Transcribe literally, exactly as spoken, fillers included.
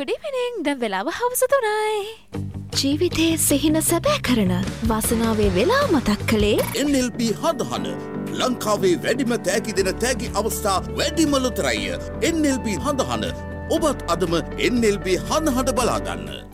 good evening. දැන් වෙලාව හවස තුනයි. ජීවිතයේ සිහින සැබෑ කරන වාසනාවේ වෙලාව මතක් කළේ N L P හඳහන ලංකාවේ වැඩිම තෑගි දෙන තෑගි අවස්ථා වැඩිම ලොතරැය N L P හඳහන ඔබත් අදම N L P හඳහන බලාගන්න.